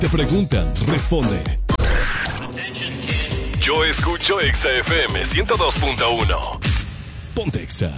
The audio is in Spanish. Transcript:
Te preguntan, responde. Yo escucho Exa FM 102.1. Ponte Exa.